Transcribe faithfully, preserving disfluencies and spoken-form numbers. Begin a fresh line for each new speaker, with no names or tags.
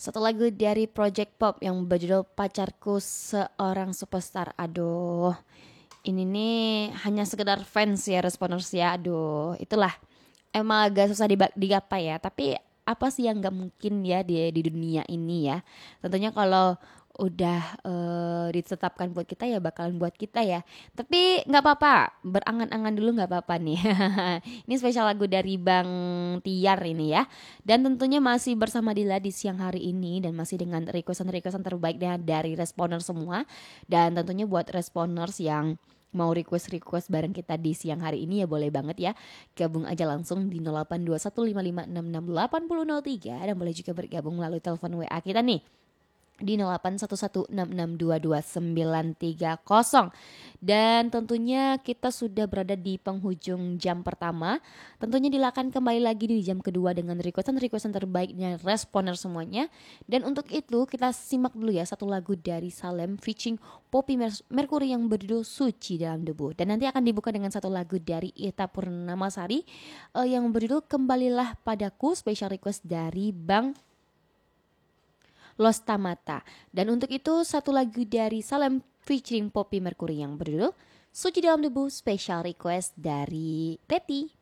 Satu lagu dari Project Pop yang berjudul Pacarku Seorang Superstar. Aduh, ini nih hanya sekedar fans ya, responders ya. Aduh, itulah emang agak susah diba- digapai ya. Tapi apa sih yang nggak mungkin ya di di dunia ini ya? Tentunya kalau udah eh, ditetapkan buat kita ya bakalan buat kita ya. Tapi nggak apa-apa, berangan-angan dulu nggak apa-apa nih. Ini spesial lagu dari Bang Tiar ini ya. Dan tentunya masih bersama Dila di siang hari ini dan masih dengan requestan-requestan terbaiknya dari responder semua. Dan tentunya buat responders yang mau request-request bareng kita di siang hari ini ya boleh banget ya. Gabung aja langsung di nol delapan dua satu lima lima enam enam delapan nol nol tiga dan boleh juga bergabung melalui telepon W A kita nih di nol delapan satu satu enam enam dua dua sembilan tiga nol. Dan tentunya kita sudah berada di penghujung jam pertama. Tentunya dilakukan kembali lagi di jam kedua dengan requestan-requestan terbaiknya responer semuanya. Dan untuk itu kita simak dulu ya satu lagu dari Salem featuring Poppy Mer- Mercury yang berjudul Suci Dalam Debu. Dan nanti akan dibuka dengan satu lagu dari Ita Purnamasari uh, yang berjudul Kembalilah Padaku, special request dari Bang Los Tamata. Dan untuk itu satu lagu dari Salem featuring Poppy Mercury yang berjudul Suci Dalam Debu, special request dari Teti.